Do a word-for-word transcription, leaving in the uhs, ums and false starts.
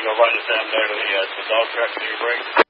go right at them there to the, uh, the dog track near your break.